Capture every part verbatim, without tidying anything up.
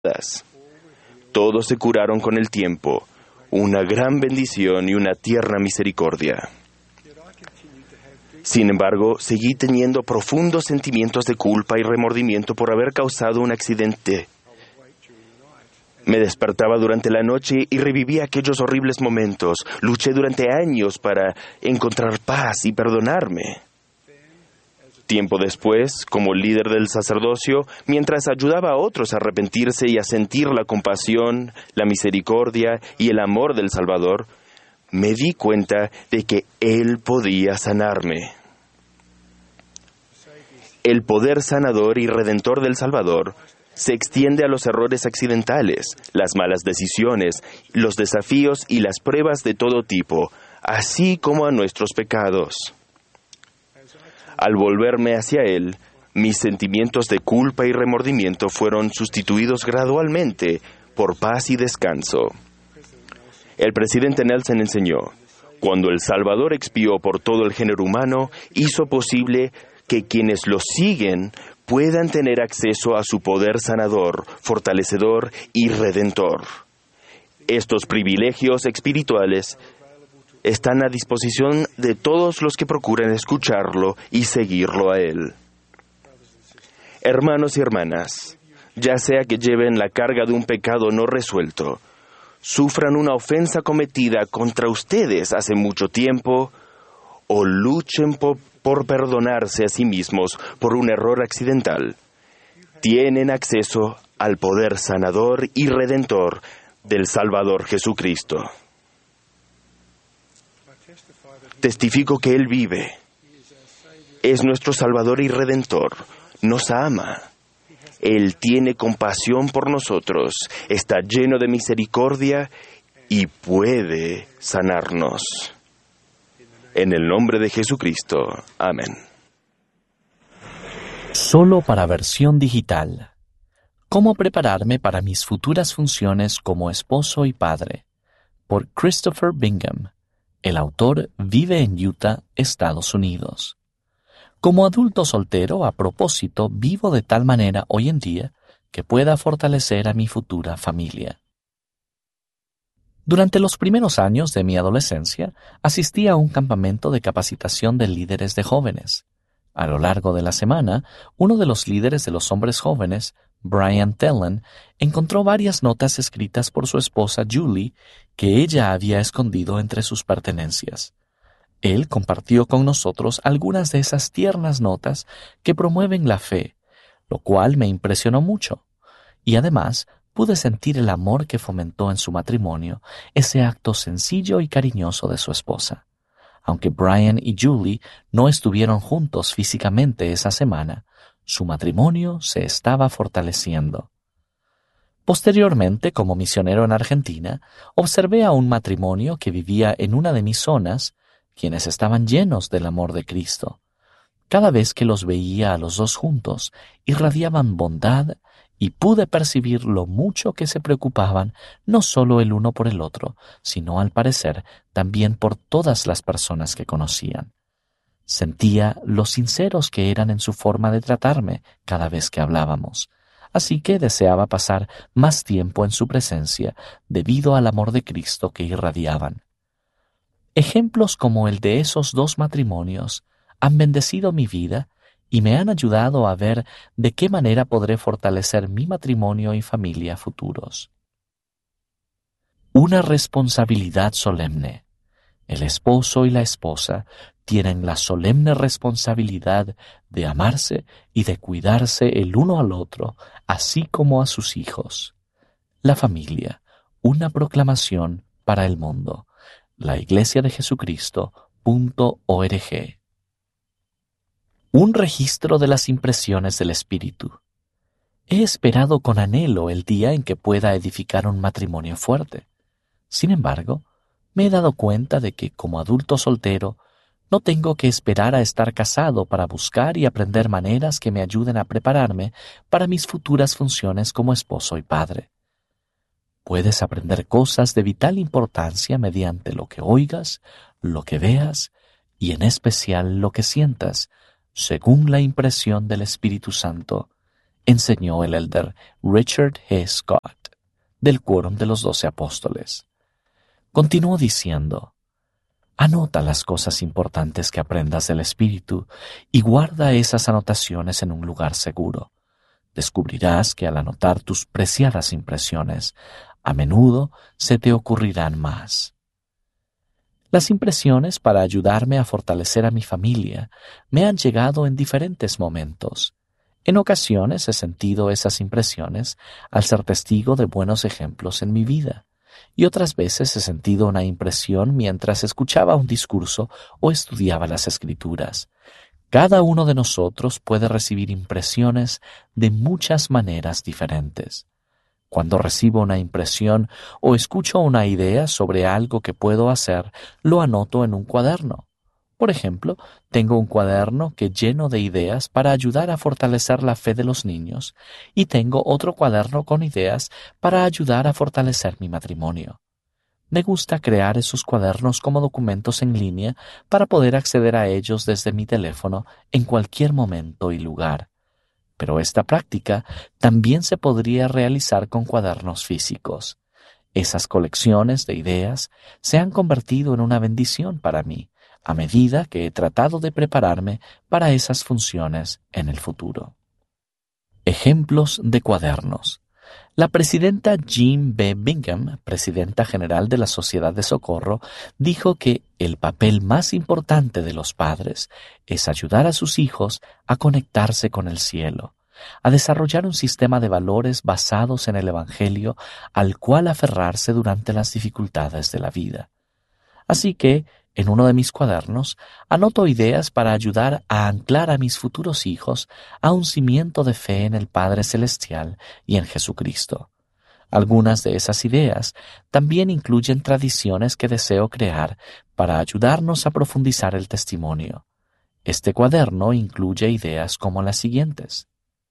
Todos se curaron con el tiempo, una gran bendición y una tierna misericordia. Sin embargo, seguí teniendo profundos sentimientos de culpa y remordimiento por haber causado un accidente. Me despertaba durante la noche y revivía aquellos horribles momentos. Luché durante años para encontrar paz y perdonarme. Tiempo después, como líder del sacerdocio, mientras ayudaba a otros a arrepentirse y a sentir la compasión, la misericordia y el amor del Salvador, me di cuenta de que Él podía sanarme. El poder sanador y redentor del Salvador se extiende a los errores accidentales, las malas decisiones, los desafíos y las pruebas de todo tipo, así como a nuestros pecados. Al volverme hacia Él, mis sentimientos de culpa y remordimiento fueron sustituidos gradualmente por paz y descanso. El presidente Nelson enseñó, cuando el Salvador expió por todo el género humano, hizo posible que quienes lo siguen puedan tener acceso a su poder sanador, fortalecedor y redentor. Estos privilegios espirituales están a disposición de todos los que procuran escucharlo y seguirlo a Él. Hermanos y hermanas, ya sea que lleven la carga de un pecado no resuelto, sufran una ofensa cometida contra ustedes hace mucho tiempo, o luchen por, por perdonarse a sí mismos por un error accidental, tienen acceso al poder sanador y redentor del Salvador Jesucristo. Testifico que Él vive. Es nuestro Salvador y Redentor. Nos ama. Él tiene compasión por nosotros, está lleno de misericordia y puede sanarnos. En el nombre de Jesucristo. Amén. Solo para versión digital. ¿Cómo prepararme para mis futuras funciones como esposo y padre? Por Christopher Bingham. El autor vive en Utah, Estados Unidos. Como adulto soltero, a propósito, vivo de tal manera hoy en día que pueda fortalecer a mi futura familia. Durante los primeros años de mi adolescencia, asistí a un campamento de capacitación de líderes de jóvenes. A lo largo de la semana, uno de los líderes de los hombres jóvenes, Brian Tellen, encontró varias notas escritas por su esposa Julie que ella había escondido entre sus pertenencias. Él compartió con nosotros algunas de esas tiernas notas que promueven la fe, lo cual me impresionó mucho. Y además pude sentir el amor que fomentó en su matrimonio, ese acto sencillo y cariñoso de su esposa. Aunque Brian y Julie no estuvieron juntos físicamente esa semana, su matrimonio se estaba fortaleciendo. Posteriormente, como misionero en Argentina, observé a un matrimonio que vivía en una de mis zonas, quienes estaban llenos del amor de Cristo. Cada vez que los veía a los dos juntos, irradiaban bondad y pude percibir lo mucho que se preocupaban no solo el uno por el otro, sino al parecer también por todas las personas que conocían. Sentía lo sinceros que eran en su forma de tratarme cada vez que hablábamos, así que deseaba pasar más tiempo en su presencia debido al amor de Cristo que irradiaban. Ejemplos como el de esos dos matrimonios han bendecido mi vida y me han ayudado a ver de qué manera podré fortalecer mi matrimonio y familia futuros. Una responsabilidad solemne. El esposo y la esposa tienen la solemne responsabilidad de amarse y de cuidarse el uno al otro, así como a sus hijos. La familia, una proclamación para el mundo. La Iglesia de Jesucristo punto org. Un registro de las impresiones del Espíritu. He esperado con anhelo el día en que pueda edificar un matrimonio fuerte. Sin embargo, me he dado cuenta de que, como adulto soltero, no tengo que esperar a estar casado para buscar y aprender maneras que me ayuden a prepararme para mis futuras funciones como esposo y padre. Puedes aprender cosas de vital importancia mediante lo que oigas, lo que veas y en especial lo que sientas, según la impresión del Espíritu Santo, enseñó el elder Richard G. Scott, del Quórum de los Doce Apóstoles. Continuó diciendo: anota las cosas importantes que aprendas del Espíritu y guarda esas anotaciones en un lugar seguro. Descubrirás que al anotar tus preciadas impresiones, a menudo se te ocurrirán más. Las impresiones para ayudarme a fortalecer a mi familia me han llegado en diferentes momentos. En ocasiones he sentido esas impresiones al ser testigo de buenos ejemplos en mi vida, y otras veces he sentido una impresión mientras escuchaba un discurso o estudiaba las Escrituras. Cada uno de nosotros puede recibir impresiones de muchas maneras diferentes. Cuando recibo una impresión o escucho una idea sobre algo que puedo hacer, lo anoto en un cuaderno. Por ejemplo, tengo un cuaderno que lleno de ideas para ayudar a fortalecer la fe de los niños, y tengo otro cuaderno con ideas para ayudar a fortalecer mi matrimonio. Me gusta crear esos cuadernos como documentos en línea para poder acceder a ellos desde mi teléfono en cualquier momento y lugar. Pero esta práctica también se podría realizar con cuadernos físicos. Esas colecciones de ideas se han convertido en una bendición para mí a medida que he tratado de prepararme para esas funciones en el futuro. Ejemplos de cuadernos. La presidenta Jean B. Bingham, presidenta general de la Sociedad de Socorro, dijo que el papel más importante de los padres es ayudar a sus hijos a conectarse con el cielo, a desarrollar un sistema de valores basados en el Evangelio al cual aferrarse durante las dificultades de la vida. Así que, en uno de mis cuadernos, anoto ideas para ayudar a anclar a mis futuros hijos a un cimiento de fe en el Padre Celestial y en Jesucristo. Algunas de esas ideas también incluyen tradiciones que deseo crear para ayudarnos a profundizar el testimonio. Este cuaderno incluye ideas como las siguientes.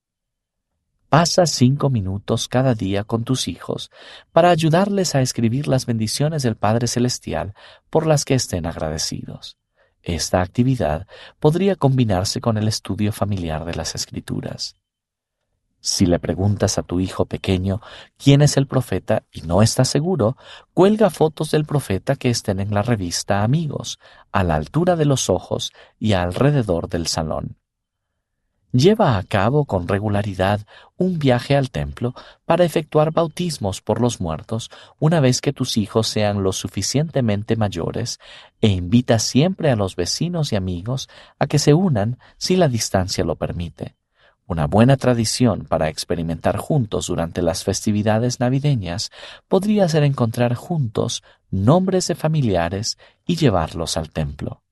Pasa cinco minutos cada día con tus hijos para ayudarles a escribir las bendiciones del Padre Celestial por las que estén agradecidos. Esta actividad podría combinarse con el estudio familiar de las Escrituras. Si le preguntas a tu hijo pequeño quién es el profeta y no estás seguro, cuelga fotos del profeta que estén en la revista Amigos, a la altura de los ojos y alrededor del salón. Lleva a cabo con regularidad un viaje al templo para efectuar bautismos por los muertos una vez que tus hijos sean lo suficientemente mayores, e invita siempre a los vecinos y amigos a que se unan si la distancia lo permite. Una buena tradición para experimentar juntos durante las festividades navideñas podría ser encontrar juntos nombres de familiares y llevarlos al templo.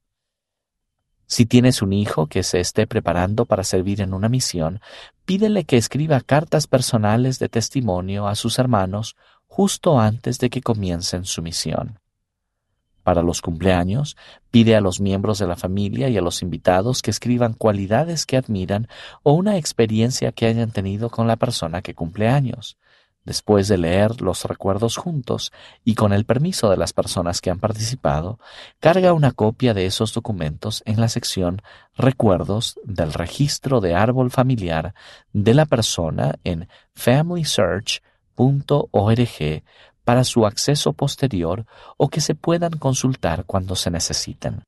Si tienes un hijo que se esté preparando para servir en una misión, pídele que escriba cartas personales de testimonio a sus hermanos justo antes de que comiencen su misión. Para los cumpleaños, pide a los miembros de la familia y a los invitados que escriban cualidades que admiran o una experiencia que hayan tenido con la persona que cumple años. Después de leer los recuerdos juntos y con el permiso de las personas que han participado, carga una copia de esos documentos en la sección Recuerdos del registro de árbol familiar de la persona en family search punto org para su acceso posterior o que se puedan consultar cuando se necesiten.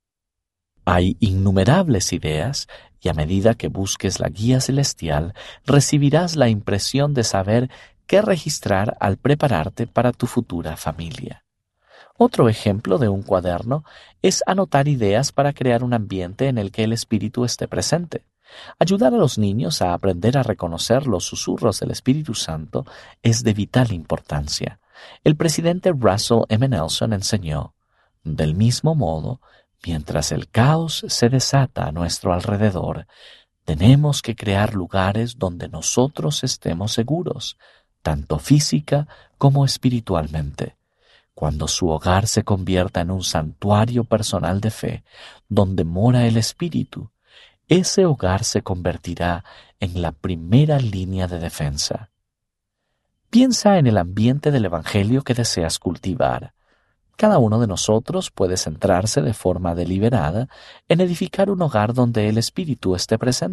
Hay innumerables ideas y a medida que busques la guía celestial, recibirás la impresión de saber qué registrar al prepararte para tu futura familia. Otro ejemplo de un cuaderno es anotar ideas para crear un ambiente en el que el Espíritu esté presente. Ayudar a los niños a aprender a reconocer los susurros del Espíritu Santo es de vital importancia. El presidente Russell M. Nelson enseñó: del mismo modo, mientras el caos se desata a nuestro alrededor, tenemos que crear lugares donde nosotros estemos seguros, tanto física como espiritualmente. Cuando su hogar se convierta en un santuario personal de fe, donde mora el Espíritu, ese hogar se convertirá en la primera línea de defensa. Piensa en el ambiente del Evangelio que deseas cultivar. Cada uno de nosotros puede centrarse de forma deliberada en edificar un hogar donde el Espíritu esté presente.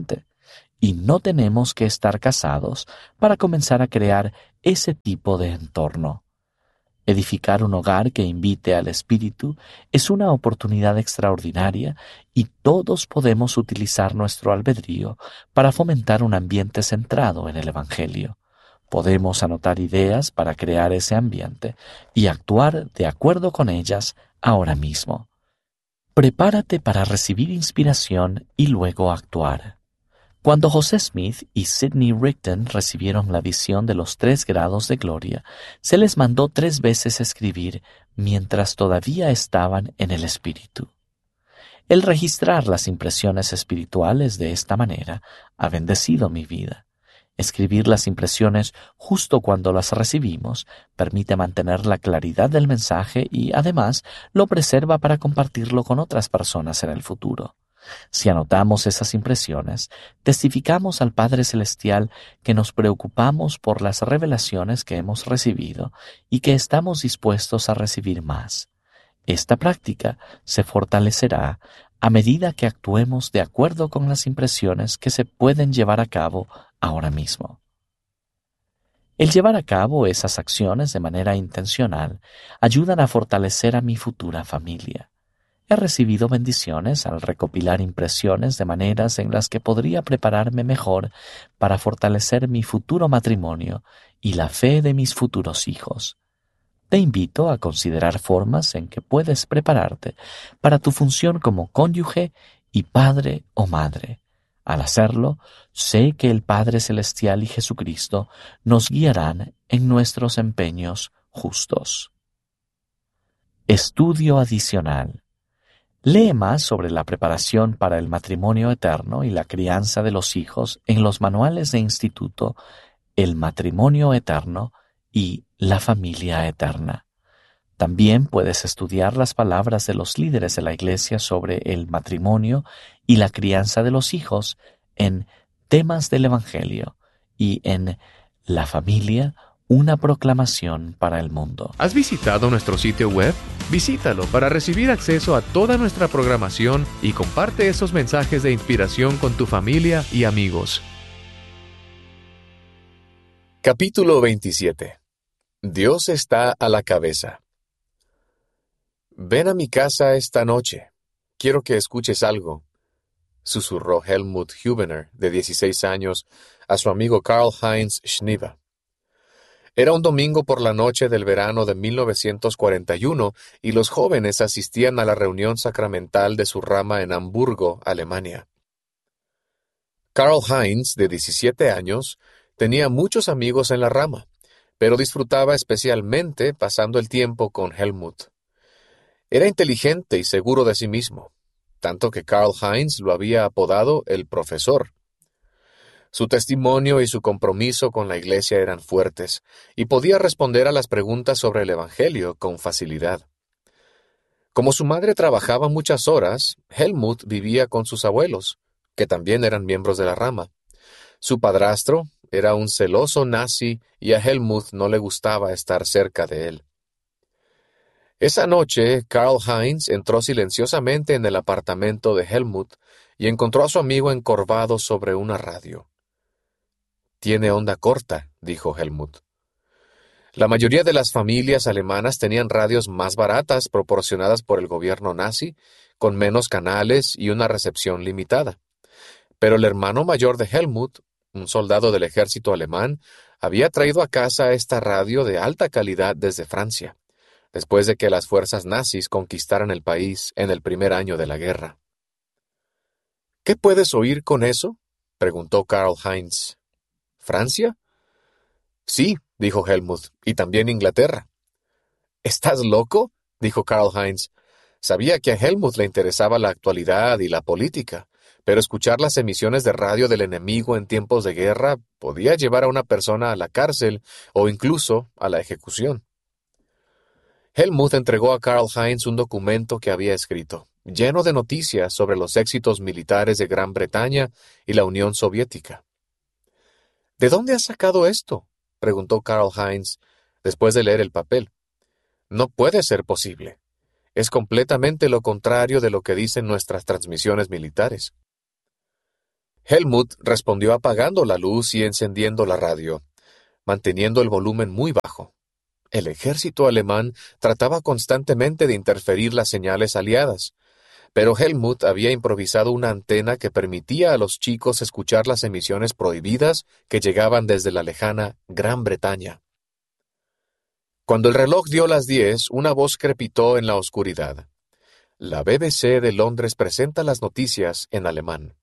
y no tenemos que estar casados para comenzar a crear ese tipo de entorno. Edificar un hogar que invite al Espíritu es una oportunidad extraordinaria y todos podemos utilizar nuestro albedrío para fomentar un ambiente centrado en el Evangelio. Podemos anotar ideas para crear ese ambiente y actuar de acuerdo con ellas ahora mismo. Prepárate para recibir inspiración y luego actuar. Cuando José Smith y Sidney Rigdon recibieron la visión de los tres grados de gloria, se les mandó tres veces escribir mientras todavía estaban en el Espíritu. El registrar las impresiones espirituales de esta manera ha bendecido mi vida. Escribir las impresiones justo cuando las recibimos permite mantener la claridad del mensaje y, además, lo preserva para compartirlo con otras personas en el futuro. Si anotamos esas impresiones, testificamos al Padre Celestial que nos preocupamos por las revelaciones que hemos recibido y que estamos dispuestos a recibir más. Esta práctica se fortalecerá a medida que actuemos de acuerdo con las impresiones que se pueden llevar a cabo ahora mismo. El llevar a cabo esas acciones de manera intencional ayudan a fortalecer a mi futura familia. He recibido bendiciones al recopilar impresiones de maneras en las que podría prepararme mejor para fortalecer mi futuro matrimonio y la fe de mis futuros hijos. Te invito a considerar formas en que puedes prepararte para tu función como cónyuge y padre o madre. Al hacerlo, sé que el Padre Celestial y Jesucristo nos guiarán en nuestros empeños justos. Estudio adicional. Lee más sobre la preparación para el matrimonio eterno y la crianza de los hijos en los manuales de instituto El matrimonio eterno y La familia eterna. También puedes estudiar las palabras de los líderes de la Iglesia sobre el matrimonio y la crianza de los hijos en Temas del Evangelio y en La familia, una proclamación para el mundo. ¿Has visitado nuestro sitio web? Visítalo para recibir acceso a toda nuestra programación y comparte esos mensajes de inspiración con tu familia y amigos. Capítulo veintisiete. Dios está a la cabeza. Ven a mi casa esta noche. Quiero que escuches algo, susurró Helmut Hubener, de dieciséis años, a su amigo Karl-Heinz Schnieber. Era un domingo por la noche del verano de mil novecientos cuarenta y uno y los jóvenes asistían a la reunión sacramental de su rama en Hamburgo, Alemania. Karl-Heinz, de diecisiete años, tenía muchos amigos en la rama, pero disfrutaba especialmente pasando el tiempo con Helmut. Era inteligente y seguro de sí mismo, tanto que Karl-Heinz lo había apodado el profesor. Su testimonio y su compromiso con la Iglesia eran fuertes, y podía responder a las preguntas sobre el Evangelio con facilidad. Como su madre trabajaba muchas horas, Helmut vivía con sus abuelos, que también eran miembros de la rama. Su padrastro era un celoso nazi y a Helmut no le gustaba estar cerca de él. Esa noche, Karl-Heinz entró silenciosamente en el apartamento de Helmut y encontró a su amigo encorvado sobre una radio. «Tiene onda corta», dijo Helmut. La mayoría de las familias alemanas tenían radios más baratas proporcionadas por el gobierno nazi, con menos canales y una recepción limitada. Pero el hermano mayor de Helmut, un soldado del ejército alemán, había traído a casa esta radio de alta calidad desde Francia, después de que las fuerzas nazis conquistaran el país en el primer año de la guerra. «¿Qué puedes oír con eso?», preguntó Karl-Heinz. «¿Francia?» «Sí», dijo Helmut, «y también Inglaterra». «¿Estás loco?», dijo Karl-Heinz. Sabía que a Helmut le interesaba la actualidad y la política, pero escuchar las emisiones de radio del enemigo en tiempos de guerra podía llevar a una persona a la cárcel o incluso a la ejecución. Helmut entregó a Karl-Heinz un documento que había escrito, lleno de noticias sobre los éxitos militares de Gran Bretaña y la Unión Soviética. «¿De dónde has sacado esto?», preguntó Karl-Heinz, después de leer el papel. «No puede ser posible. Es completamente lo contrario de lo que dicen nuestras transmisiones militares». Helmut respondió apagando la luz y encendiendo la radio, manteniendo el volumen muy bajo. El ejército alemán trataba constantemente de interferir las señales aliadas, pero Helmut había improvisado una antena que permitía a los chicos escuchar las emisiones prohibidas que llegaban desde la lejana Gran Bretaña. Cuando el reloj dio las diez, una voz crepitó en la oscuridad. La B B C de Londres presenta las noticias en alemán.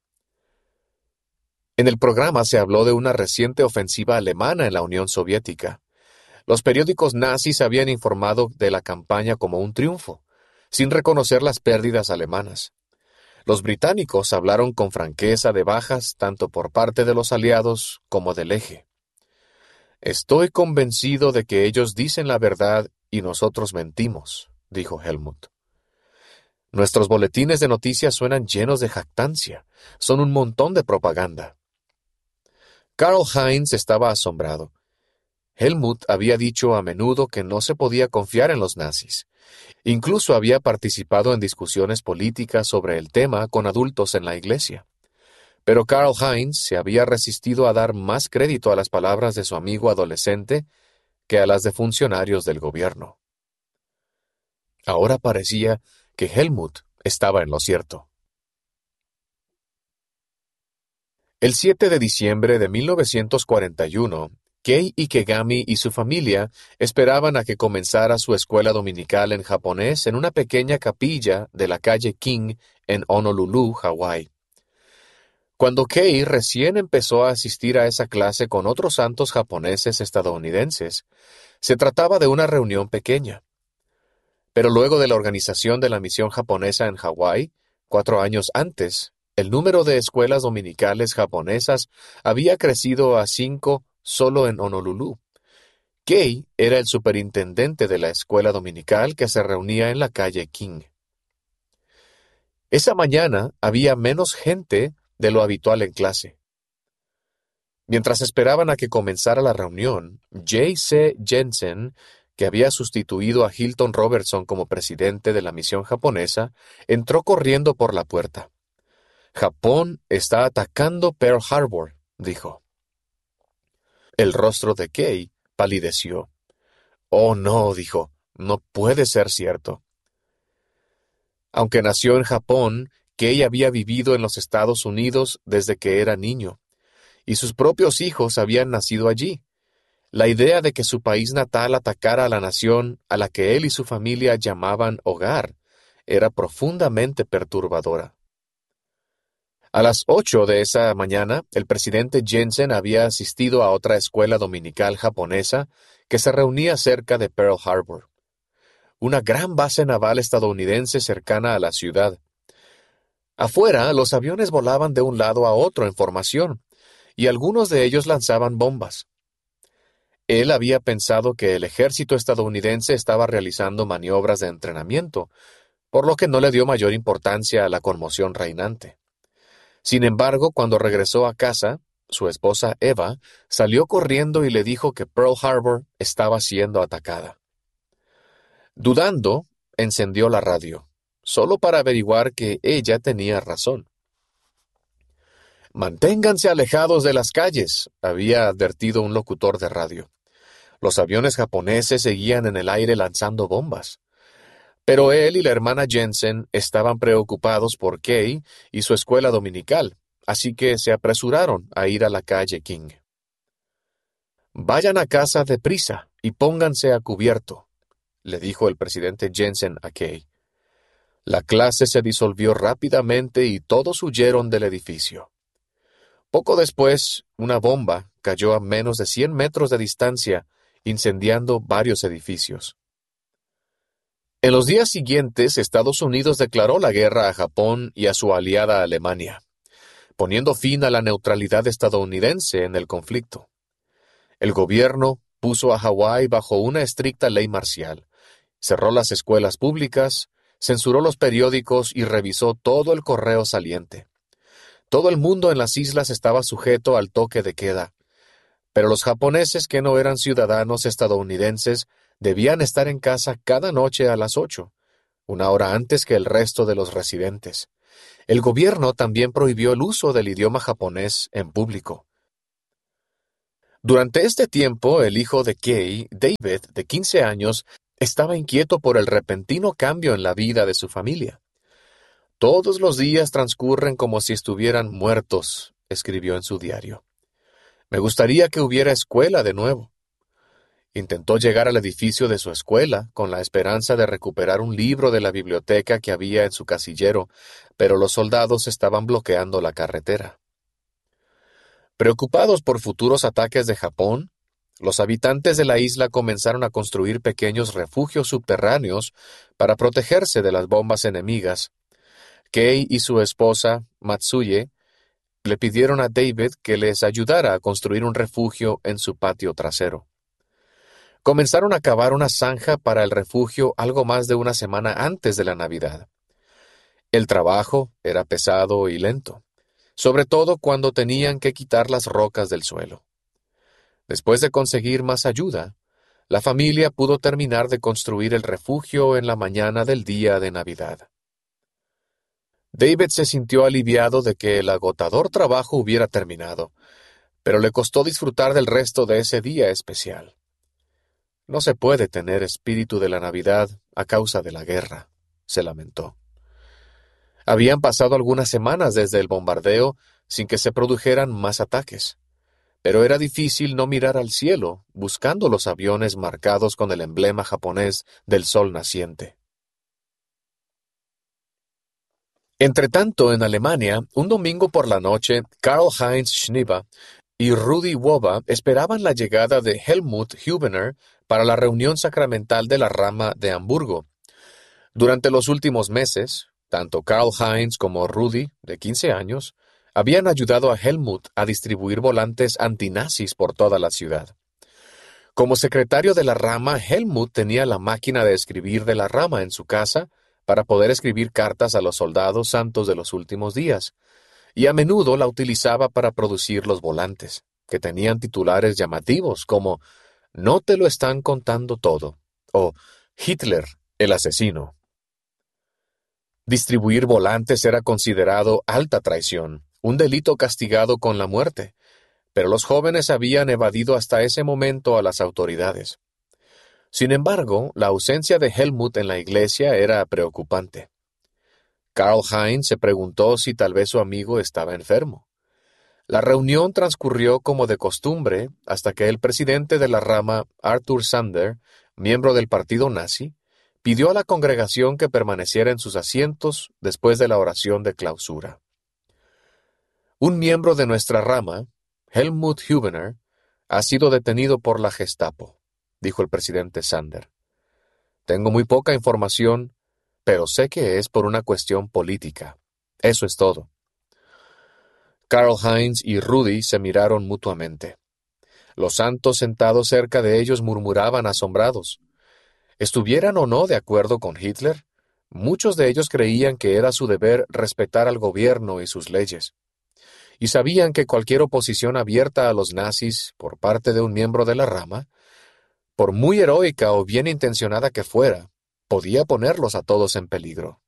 En el programa se habló de una reciente ofensiva alemana en la Unión Soviética. Los periódicos nazis habían informado de la campaña como un triunfo, sin reconocer las pérdidas alemanas. Los británicos hablaron con franqueza de bajas tanto por parte de los aliados como del eje. «Estoy convencido de que ellos dicen la verdad y nosotros mentimos», dijo Helmut. «Nuestros boletines de noticias suenan llenos de jactancia, son un montón de propaganda». Karl-Heinz estaba asombrado. Helmut había dicho a menudo que no se podía confiar en los nazis. Incluso había participado en discusiones políticas sobre el tema con adultos en la iglesia. Pero Karl-Heinz se había resistido a dar más crédito a las palabras de su amigo adolescente que a las de funcionarios del gobierno. Ahora parecía que Helmut estaba en lo cierto. El siete de diciembre de mil novecientos cuarenta y uno, Kei Ikegami y su familia esperaban a que comenzara su escuela dominical en japonés en una pequeña capilla de la calle King en Honolulu, Hawái. Cuando Kei recién empezó a asistir a esa clase con otros santos japoneses estadounidenses, se trataba de una reunión pequeña. Pero luego de la organización de la misión japonesa en Hawái, cuatro años antes, el número de escuelas dominicales japonesas había crecido a cinco solo en Honolulu. Kei era el superintendente de la escuela dominical que se reunía en la calle King. Esa mañana había menos gente de lo habitual en clase. Mientras esperaban a que comenzara la reunión, J C Jensen, que había sustituido a Hilton Robertson como presidente de la misión japonesa, entró corriendo por la puerta. «Japón está atacando Pearl Harbor», dijo. El rostro de Kei palideció. «Oh, no», dijo, «no puede ser cierto». Aunque nació en Japón, Kei había vivido en los Estados Unidos desde que era niño, y sus propios hijos habían nacido allí. La idea de que su país natal atacara a la nación a la que él y su familia llamaban hogar era profundamente perturbadora. A las ocho de esa mañana, el presidente Jensen había asistido a otra escuela dominical japonesa que se reunía cerca de Pearl Harbor, una gran base naval estadounidense cercana a la ciudad. Afuera, los aviones volaban de un lado a otro en formación, y algunos de ellos lanzaban bombas. Él había pensado que el ejército estadounidense estaba realizando maniobras de entrenamiento, por lo que no le dio mayor importancia a la conmoción reinante. Sin embargo, cuando regresó a casa, su esposa Eva salió corriendo y le dijo que Pearl Harbor estaba siendo atacada. Dudando, encendió la radio, solo para averiguar que ella tenía razón. «Manténganse alejados de las calles», había advertido un locutor de radio. Los aviones japoneses seguían en el aire lanzando bombas. Pero él y la hermana Jensen estaban preocupados por Kei y su escuela dominical, así que se apresuraron a ir a la calle King. «Vayan a casa deprisa y pónganse a cubierto», le dijo el presidente Jensen a Kei. La clase se disolvió rápidamente y todos huyeron del edificio. Poco después, una bomba cayó a menos de cien metros de distancia, incendiando varios edificios. En los días siguientes, Estados Unidos declaró la guerra a Japón y a su aliada Alemania, poniendo fin a la neutralidad estadounidense en el conflicto. El gobierno puso a Hawái bajo una estricta ley marcial, cerró las escuelas públicas, censuró los periódicos y revisó todo el correo saliente. Todo el mundo en las islas estaba sujeto al toque de queda, pero los japoneses que no eran ciudadanos estadounidenses debían estar en casa cada noche a las ocho, una hora antes que el resto de los residentes, el gobierno también prohibió el uso del idioma japonés en público. Durante este tiempo, el hijo de Kay, David, de quince años, estaba inquieto por el repentino cambio en la vida de su familia. Todos los días transcurren como si estuvieran muertos, escribió en su diario. Me gustaría que hubiera escuela de nuevo. Intentó llegar al edificio de su escuela con la esperanza de recuperar un libro de la biblioteca que había en su casillero, pero los soldados estaban bloqueando la carretera. Preocupados por futuros ataques de Japón, los habitantes de la isla comenzaron a construir pequeños refugios subterráneos para protegerse de las bombas enemigas. Kei y su esposa, Matsuye, le pidieron a David que les ayudara a construir un refugio en su patio trasero. Comenzaron a cavar una zanja para el refugio algo más de una semana antes de la Navidad. El trabajo era pesado y lento, sobre todo cuando tenían que quitar las rocas del suelo. Después de conseguir más ayuda, la familia pudo terminar de construir el refugio en la mañana del día de Navidad. David se sintió aliviado de que el agotador trabajo hubiera terminado, pero le costó disfrutar del resto de ese día especial. No se puede tener espíritu de la Navidad a causa de la guerra, se lamentó. Habían pasado algunas semanas desde el bombardeo sin que se produjeran más ataques, pero era difícil no mirar al cielo buscando los aviones marcados con el emblema japonés del sol naciente. Entretanto, en Alemania, un domingo por la noche, Karl-Heinz Schnieber y Rudi Woba esperaban la llegada de Helmut Hubener para la reunión sacramental de la rama de Hamburgo. Durante los últimos meses, tanto Karl-Heinz como Rudi, de quince años, habían ayudado a Helmut a distribuir volantes antinazis por toda la ciudad. Como secretario de la rama, Helmut tenía la máquina de escribir de la rama en su casa para poder escribir cartas a los soldados santos de los últimos días, y a menudo la utilizaba para producir los volantes, que tenían titulares llamativos como «No te lo están contando todo» o «Hitler, el asesino». Distribuir volantes era considerado alta traición, un delito castigado con la muerte, pero los jóvenes habían evadido hasta ese momento a las autoridades. Sin embargo, la ausencia de Helmut en la iglesia era preocupante. Karl-Heinz se preguntó si tal vez su amigo estaba enfermo. La reunión transcurrió como de costumbre hasta que el presidente de la rama, Arthur Sander, miembro del partido nazi, pidió a la congregación que permaneciera en sus asientos después de la oración de clausura. Un miembro de nuestra rama, Helmut Hubener, ha sido detenido por la Gestapo, dijo el presidente Sander. Tengo muy poca información, pero sé que es por una cuestión política. Eso es todo. Karl-Heinz y Rudi se miraron mutuamente. Los santos sentados cerca de ellos murmuraban asombrados. Estuvieran o no de acuerdo con Hitler, muchos de ellos creían que era su deber respetar al gobierno y sus leyes. Y sabían que cualquier oposición abierta a los nazis por parte de un miembro de la rama, por muy heroica o bien intencionada que fuera, podía ponerlos a todos en peligro.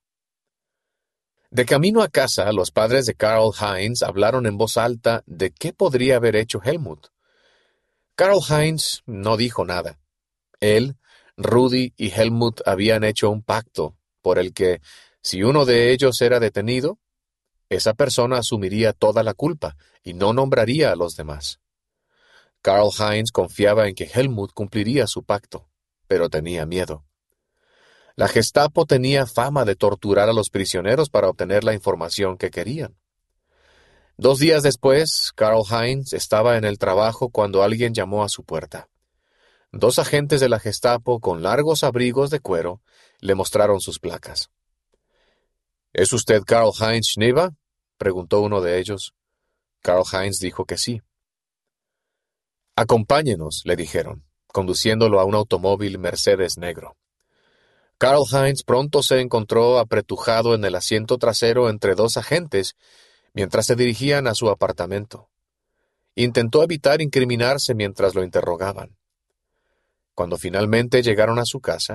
De camino a casa, los padres de Karl-Heinz hablaron en voz alta de qué podría haber hecho Helmut. Karl-Heinz no dijo nada. Él, Rudi y Helmut habían hecho un pacto por el que, si uno de ellos era detenido, esa persona asumiría toda la culpa y no nombraría a los demás. Karl-Heinz confiaba en que Helmut cumpliría su pacto, pero tenía miedo. La Gestapo tenía fama de torturar a los prisioneros para obtener la información que querían. Dos días después, Karl-Heinz estaba en el trabajo cuando alguien llamó a su puerta. Dos agentes de la Gestapo con largos abrigos de cuero le mostraron sus placas. ¿Es usted Karl-Heinz Schnieber?, preguntó uno de ellos. Karl-Heinz dijo que sí. Acompáñenos, le dijeron, conduciéndolo a un automóvil Mercedes negro. Karl-Heinz pronto se encontró apretujado en el asiento trasero entre dos agentes mientras se dirigían a su apartamento. Intentó evitar incriminarse mientras lo interrogaban. Cuando finalmente llegaron a su casa,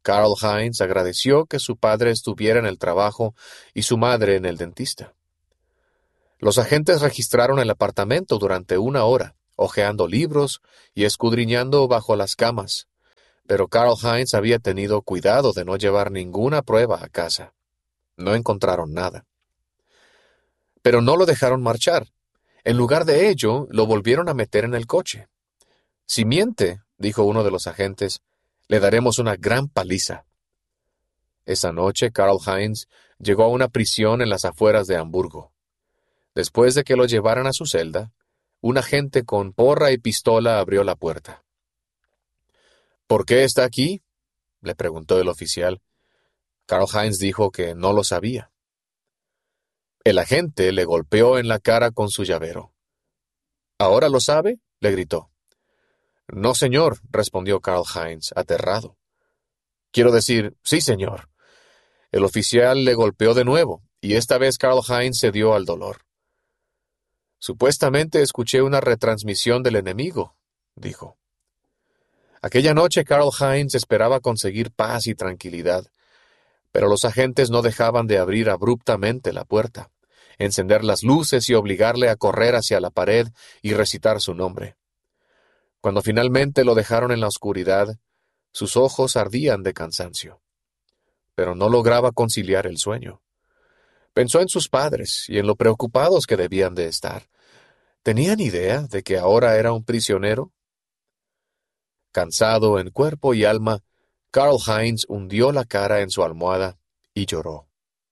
Carl Heinz agradeció que su padre estuviera en el trabajo y su madre en el dentista. Los agentes registraron el apartamento durante una hora, hojeando libros y escudriñando bajo las camas, pero Carl Heinz había tenido cuidado de no llevar ninguna prueba a casa. No encontraron nada. Pero no lo dejaron marchar. En lugar de ello, lo volvieron a meter en el coche. «Si miente», dijo uno de los agentes, «le daremos una gran paliza». Esa noche, Carl Heinz llegó a una prisión en las afueras de Hamburgo. Después de que lo llevaran a su celda, un agente con porra y pistola abrió la puerta. «¿Por qué está aquí?», le preguntó el oficial. Carl Heinz dijo que no lo sabía. El agente le golpeó en la cara con su llavero. «¿Ahora lo sabe?», le gritó. «No, señor», respondió Carl Heinz, aterrado. «Quiero decir, sí, señor». El oficial le golpeó de nuevo, y esta vez Carl Heinz cedió al dolor. «Supuestamente escuché una retransmisión del enemigo», dijo. Aquella noche Carl Heinz esperaba conseguir paz y tranquilidad, pero los agentes no dejaban de abrir abruptamente la puerta, encender las luces y obligarle a correr hacia la pared y recitar su nombre. Cuando finalmente lo dejaron en la oscuridad, sus ojos ardían de cansancio, pero no lograba conciliar el sueño. Pensó en sus padres y en lo preocupados que debían de estar. ¿Tenían idea de que ahora era un prisionero? Cansado en cuerpo y alma, Carl Heinz hundió la cara en su almohada y lloró.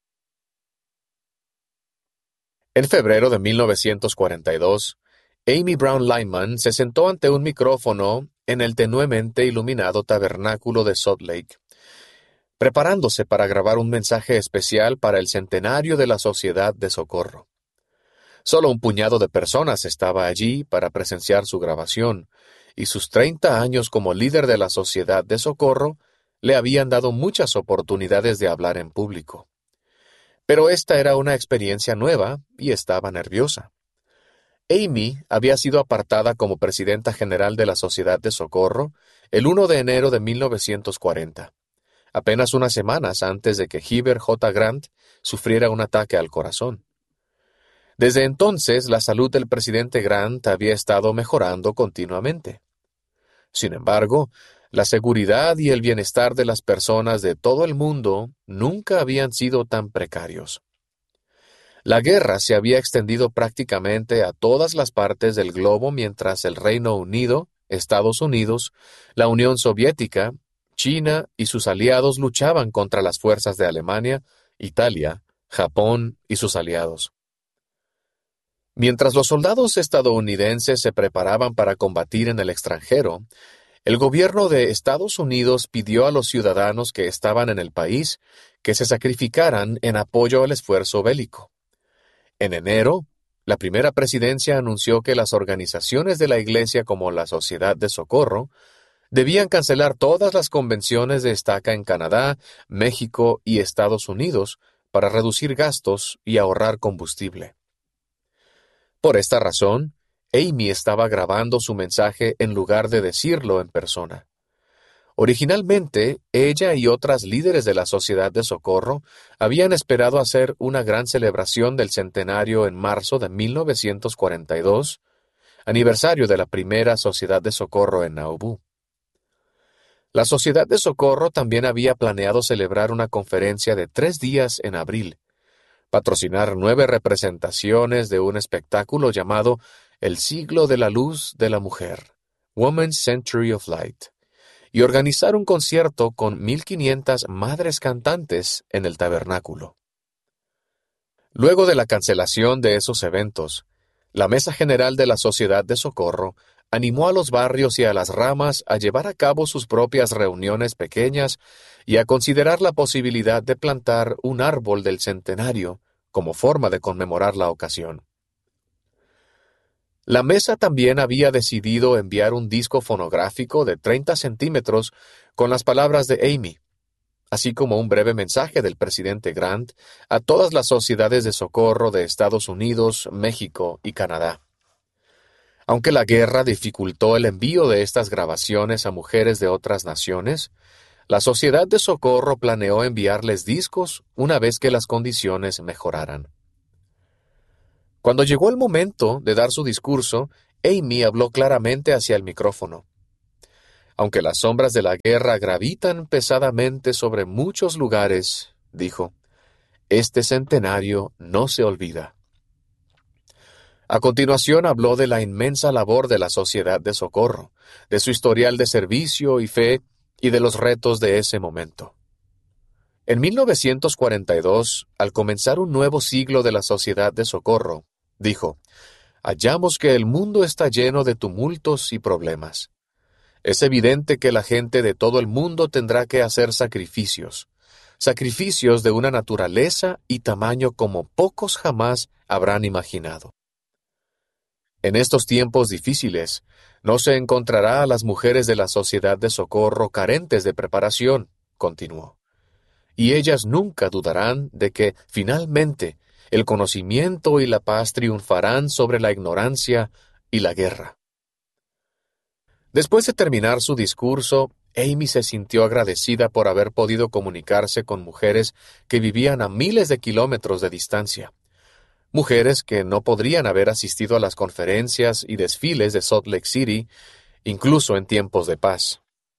En febrero de mil novecientos cuarenta y dos, Amy Brown Lyman se sentó ante un micrófono en el tenuemente iluminado tabernáculo de Salt Lake, preparándose para grabar un mensaje especial para el centenario de la Sociedad de Socorro. Solo un puñado de personas estaba allí para presenciar su grabación, y sus treinta años como líder de la Sociedad de Socorro le habían dado muchas oportunidades de hablar en público. Pero esta era una experiencia nueva y estaba nerviosa. Amy había sido apartada como presidenta general de la Sociedad de Socorro el primero de enero de mil novecientos cuarenta, apenas unas semanas antes de que Heber J. Grant sufriera un ataque al corazón. Desde entonces, la salud del presidente Grant había estado mejorando continuamente. Sin embargo, la seguridad y el bienestar de las personas de todo el mundo nunca habían sido tan precarios. La guerra se había extendido prácticamente a todas las partes del globo mientras el Reino Unido, Estados Unidos, la Unión Soviética, China y sus aliados luchaban contra las fuerzas de Alemania, Italia, Japón y sus aliados. Mientras los soldados estadounidenses se preparaban para combatir en el extranjero, el gobierno de Estados Unidos pidió a los ciudadanos que estaban en el país que se sacrificaran en apoyo al esfuerzo bélico. En enero, la primera presidencia anunció que las organizaciones de la Iglesia como la Sociedad de Socorro debían cancelar todas las convenciones de estaca en Canadá, México y Estados Unidos para reducir gastos y ahorrar combustible. Por esta razón, Amy estaba grabando su mensaje en lugar de decirlo en persona. Originalmente, ella y otras líderes de la Sociedad de Socorro habían esperado hacer una gran celebración del centenario en marzo de mil novecientos cuarenta y dos, aniversario de la primera Sociedad de Socorro en Nauvoo. La Sociedad de Socorro también había planeado celebrar una conferencia de tres días en abril, patrocinar nueve representaciones de un espectáculo llamado El Siglo de la Luz de la Mujer, Women's Century of Light, y organizar un concierto con mil quinientas madres cantantes en el tabernáculo. Luego de la cancelación de esos eventos, la Mesa General de la Sociedad de Socorro animó a los barrios y a las ramas a llevar a cabo sus propias reuniones pequeñas y a considerar la posibilidad de plantar un árbol del centenario como forma de conmemorar la ocasión. La mesa también había decidido enviar un disco fonográfico de treinta centímetros con las palabras de Amy, así como un breve mensaje del presidente Grant a todas las sociedades de socorro de Estados Unidos, México y Canadá. Aunque la guerra dificultó el envío de estas grabaciones a mujeres de otras naciones, La Sociedad de Socorro planeó enviarles discos una vez que las condiciones mejoraran. Cuando llegó el momento de dar su discurso, Amy habló claramente hacia el micrófono. Aunque las sombras de la guerra gravitan pesadamente sobre muchos lugares, dijo, este centenario no se olvida. A continuación habló de la inmensa labor de la Sociedad de Socorro, de su historial de servicio y fe y de los retos de ese momento. En mil novecientos cuarenta y dos, al comenzar un nuevo siglo de la Sociedad de Socorro, dijo, hallamos que el mundo está lleno de tumultos y problemas. Es evidente que la gente de todo el mundo tendrá que hacer sacrificios, sacrificios de una naturaleza y tamaño como pocos jamás habrán imaginado. En estos tiempos difíciles, no se encontrará a las mujeres de la Sociedad de Socorro carentes de preparación, continuó, y ellas nunca dudarán de que, finalmente, el conocimiento y la paz triunfarán sobre la ignorancia y la guerra. Después de terminar su discurso, Amy se sintió agradecida por haber podido comunicarse con mujeres que vivían a miles de kilómetros de distancia. Mujeres que no podrían haber asistido a las conferencias y desfiles de Salt Lake City, incluso en tiempos de paz.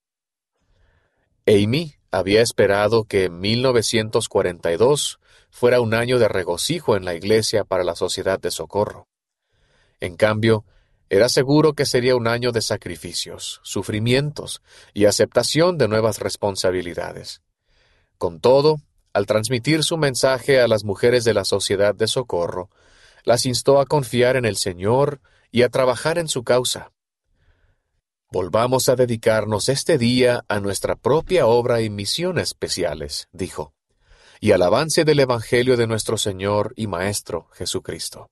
Amy había esperado que mil novecientos cuarenta y dos fuera un año de regocijo en la iglesia para la Sociedad de Socorro. En cambio, era seguro que sería un año de sacrificios, sufrimientos y aceptación de nuevas responsabilidades. Con todo, al transmitir su mensaje a las mujeres de la Sociedad de Socorro, las instó a confiar en el Señor y a trabajar en su causa. Volvamos a dedicarnos este día a nuestra propia obra y misión especiales, dijo, y al avance del Evangelio de nuestro Señor y Maestro Jesucristo.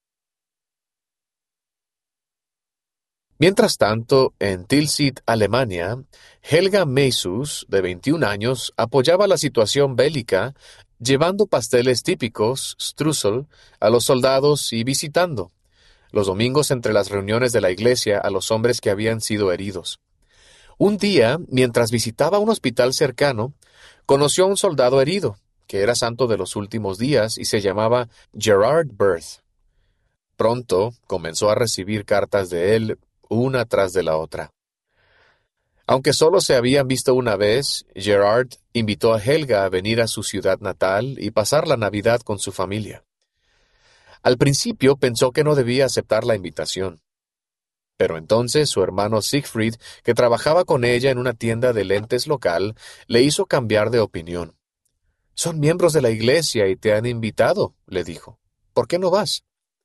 Mientras tanto, en Tilsit, Alemania, Helga Meisus, de veintiún años, apoyaba la situación bélica, llevando pasteles típicos, Streusel, a los soldados y visitando, los domingos entre las reuniones de la iglesia, a los hombres que habían sido heridos. Un día, mientras visitaba un hospital cercano, conoció a un soldado herido, que era santo de los últimos días y se llamaba Gerard Berth. Pronto comenzó a recibir cartas de él, una tras de la otra. Aunque solo se habían visto una vez, Gerard invitó a Helga a venir a su ciudad natal y pasar la Navidad con su familia. Al principio pensó que no debía aceptar la invitación. Pero entonces su hermano Siegfried, que trabajaba con ella en una tienda de lentes local, le hizo cambiar de opinión. «Son miembros de la iglesia y te han invitado», le dijo. «¿Por qué no vas?»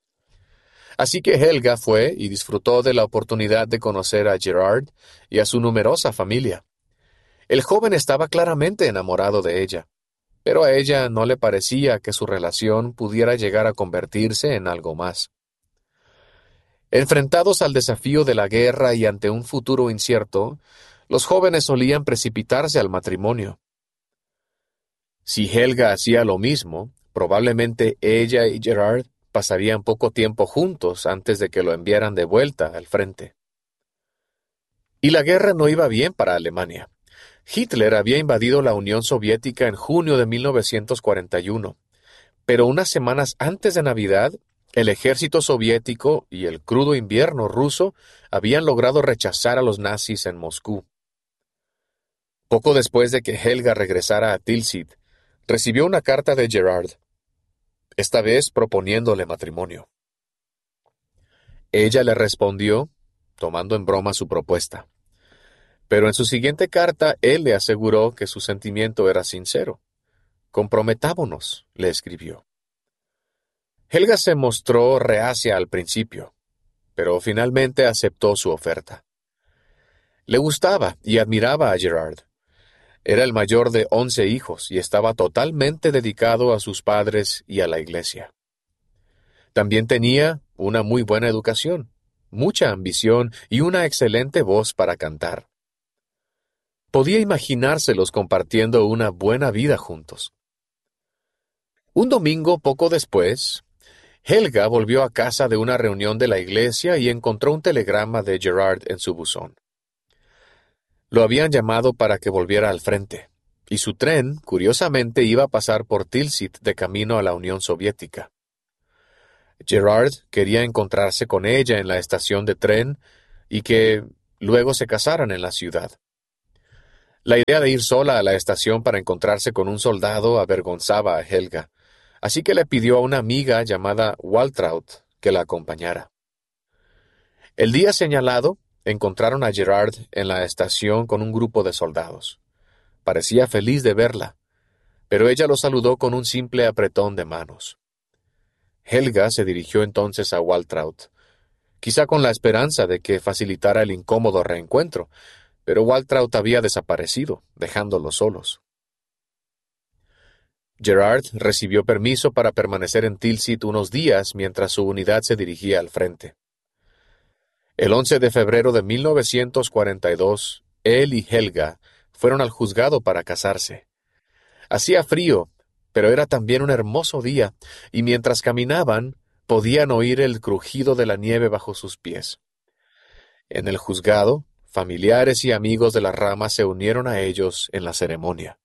Así que Helga fue y disfrutó de la oportunidad de conocer a Gerard y a su numerosa familia. El joven estaba claramente enamorado de ella, pero a ella no le parecía que su relación pudiera llegar a convertirse en algo más. Enfrentados al desafío de la guerra y ante un futuro incierto, los jóvenes solían precipitarse al matrimonio. Si Helga hacía lo mismo, probablemente ella y Gerard pasarían poco tiempo juntos antes de que lo enviaran de vuelta al frente. Y la guerra no iba bien para Alemania. Hitler había invadido la Unión Soviética en junio de mil novecientos cuarenta y uno, pero unas semanas antes de Navidad, el ejército soviético y el crudo invierno ruso habían logrado rechazar a los nazis en Moscú. Poco después de que Helga regresara a Tilsit, recibió una carta de Gerard, esta vez proponiéndole matrimonio. Ella le respondió, tomando en broma su propuesta. Pero en su siguiente carta, él le aseguró que su sentimiento era sincero. «Comprometámonos», le escribió. Helga se mostró reacia al principio, pero finalmente aceptó su oferta. Le gustaba y admiraba a Gerard. Era el mayor de once hijos y estaba totalmente dedicado a sus padres y a la iglesia. También tenía una muy buena educación, mucha ambición y una excelente voz para cantar. Podía imaginárselos compartiendo una buena vida juntos. Un domingo poco después, Helga volvió a casa de una reunión de la iglesia y encontró un telegrama de Gerard en su buzón. Lo habían llamado para que volviera al frente, y su tren, curiosamente, iba a pasar por Tilsit de camino a la Unión Soviética. Gerard quería encontrarse con ella en la estación de tren y que luego se casaran en la ciudad. La idea de ir sola a la estación para encontrarse con un soldado avergonzaba a Helga, así que le pidió a una amiga llamada Waltraud que la acompañara. El día señalado, encontraron a Gerard en la estación con un grupo de soldados. Parecía feliz de verla, pero ella lo saludó con un simple apretón de manos. Helga se dirigió entonces a Waltraud, quizá con la esperanza de que facilitara el incómodo reencuentro, pero Waltraud había desaparecido, dejándolos solos. Gerard recibió permiso para permanecer en Tilsit unos días mientras su unidad se dirigía al frente. El once de febrero de mil novecientos cuarenta y dos, él y Helga fueron al juzgado para casarse. Hacía frío, pero era también un hermoso día, y mientras caminaban, podían oír el crujido de la nieve bajo sus pies. En el juzgado, familiares y amigos de la rama se unieron a ellos en la ceremonia.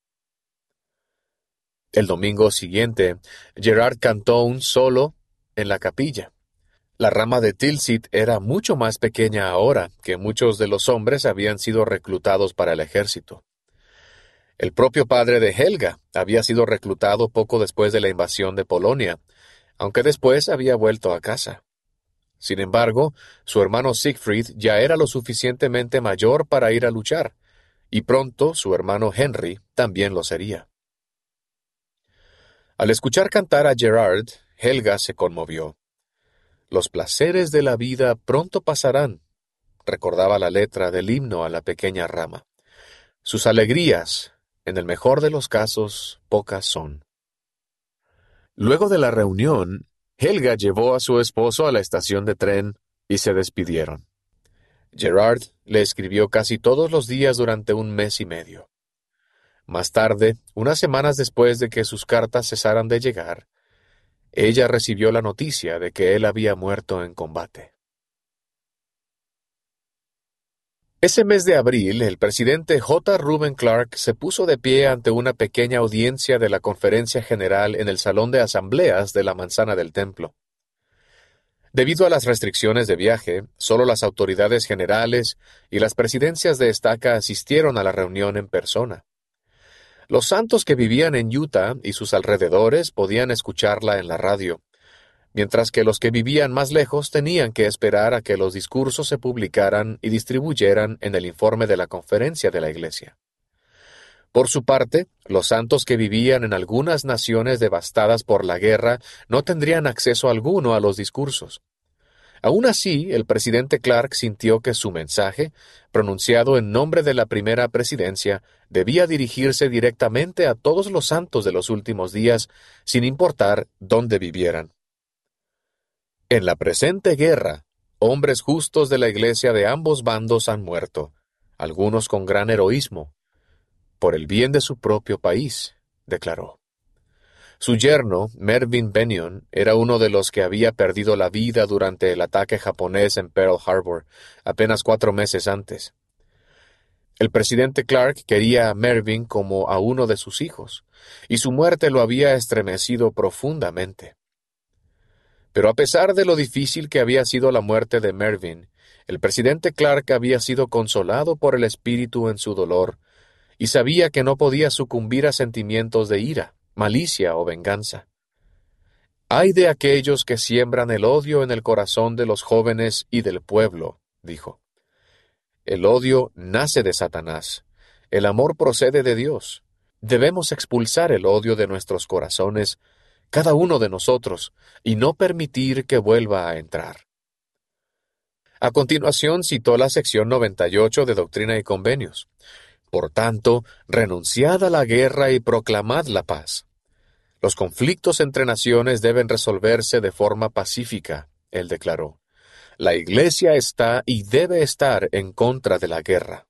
El domingo siguiente, Gerard cantó un solo en la capilla. La rama de Tilsit era mucho más pequeña ahora, que muchos de los hombres habían sido reclutados para el ejército. El propio padre de Helga había sido reclutado poco después de la invasión de Polonia, aunque después había vuelto a casa. Sin embargo, su hermano Siegfried ya era lo suficientemente mayor para ir a luchar, y pronto su hermano Henry también lo sería. Al escuchar cantar a Gerard, Helga se conmovió. Los placeres de la vida pronto pasarán, recordaba la letra del himno a la pequeña rama. Sus alegrías, en el mejor de los casos, pocas son. Luego de la reunión, Helga llevó a su esposo a la estación de tren y se despidieron. Gerard le escribió casi todos los días durante un mes y medio. Más tarde, unas semanas después de que sus cartas cesaran de llegar, ella recibió la noticia de que él había muerto en combate. Ese mes de abril, el presidente J. Reuben Clark se puso de pie ante una pequeña audiencia de la Conferencia General en el Salón de Asambleas de la Manzana del Templo. Debido a las restricciones de viaje, solo las autoridades generales y las presidencias de estaca asistieron a la reunión en persona. Los santos que vivían en Utah y sus alrededores podían escucharla en la radio, mientras que los que vivían más lejos tenían que esperar a que los discursos se publicaran y distribuyeran en el informe de la conferencia de la Iglesia. Por su parte, los santos que vivían en algunas naciones devastadas por la guerra no tendrían acceso alguno a los discursos. Aún así, el presidente Clark sintió que su mensaje, pronunciado en nombre de la primera presidencia, debía dirigirse directamente a todos los santos de los últimos días, sin importar dónde vivieran. En la presente guerra, hombres justos de la Iglesia de ambos bandos han muerto, algunos con gran heroísmo, por el bien de su propio país, declaró. Su yerno, Mervyn Bennion, era uno de los que había perdido la vida durante el ataque japonés en Pearl Harbor, apenas cuatro meses antes. El presidente Clark quería a Mervyn como a uno de sus hijos, y su muerte lo había estremecido profundamente. Pero a pesar de lo difícil que había sido la muerte de Mervyn, el presidente Clark había sido consolado por el espíritu en su dolor, y sabía que no podía sucumbir a sentimientos de ira, malicia o venganza. «Ay de aquellos que siembran el odio en el corazón de los jóvenes y del pueblo», dijo. «El odio nace de Satanás. El amor procede de Dios. Debemos expulsar el odio de nuestros corazones, cada uno de nosotros, y no permitir que vuelva a entrar». A continuación citó la sección noventa y ocho de Doctrina y Convenios. «Por tanto, renunciad a la guerra y proclamad la paz. Los conflictos entre naciones deben resolverse de forma pacífica», él declaró. «La Iglesia está y debe estar en contra de la guerra».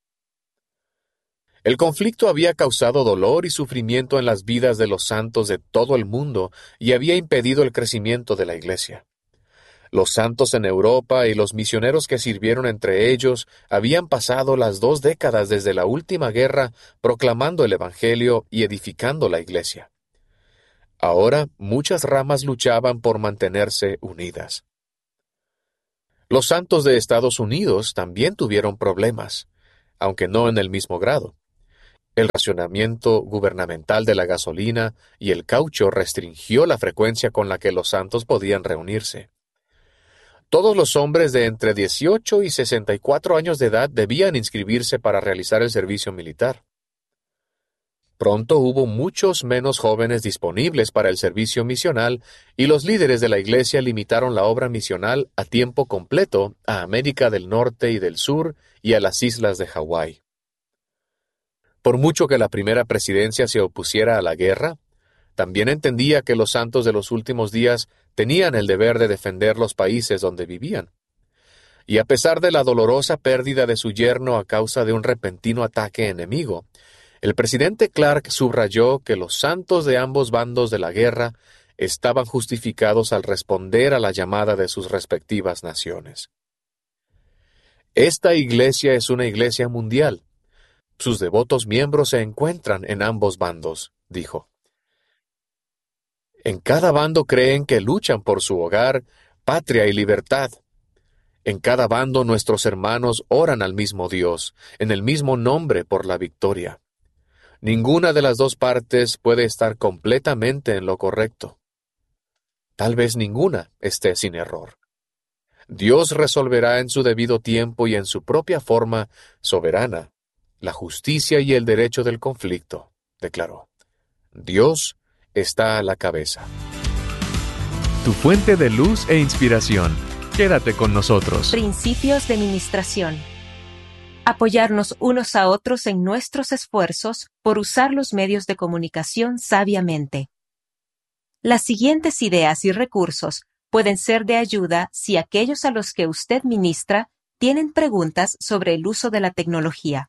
El conflicto había causado dolor y sufrimiento en las vidas de los santos de todo el mundo y había impedido el crecimiento de la Iglesia. Los santos en Europa y los misioneros que sirvieron entre ellos habían pasado las dos décadas desde la última guerra proclamando el Evangelio y edificando la Iglesia. Ahora muchas ramas luchaban por mantenerse unidas. Los santos de Estados Unidos también tuvieron problemas, aunque no en el mismo grado. El racionamiento gubernamental de la gasolina y el caucho restringió la frecuencia con la que los santos podían reunirse. Todos los hombres de entre dieciocho y sesenta y cuatro años de edad debían inscribirse para realizar el servicio militar. Pronto hubo muchos menos jóvenes disponibles para el servicio misional y los líderes de la Iglesia limitaron la obra misional a tiempo completo a América del Norte y del Sur y a las islas de Hawái. Por mucho que la primera presidencia se opusiera a la guerra, también entendía que los santos de los últimos días tenían el deber de defender los países donde vivían. Y a pesar de la dolorosa pérdida de su yerno a causa de un repentino ataque enemigo, el presidente Clark subrayó que los santos de ambos bandos de la guerra estaban justificados al responder a la llamada de sus respectivas naciones. Esta iglesia es una iglesia mundial. Sus devotos miembros se encuentran en ambos bandos, dijo. En cada bando creen que luchan por su hogar, patria y libertad. En cada bando nuestros hermanos oran al mismo Dios, en el mismo nombre por la victoria. Ninguna de las dos partes puede estar completamente en lo correcto. Tal vez ninguna esté sin error. Dios resolverá en su debido tiempo y en su propia forma soberana la justicia y el derecho del conflicto, declaró. Dios está a la cabeza. Tu fuente de luz e inspiración. Quédate con nosotros. Principios de ministración. Apoyarnos unos a otros en nuestros esfuerzos por usar los medios de comunicación sabiamente. Las siguientes ideas y recursos pueden ser de ayuda si aquellos a los que usted ministra tienen preguntas sobre el uso de la tecnología.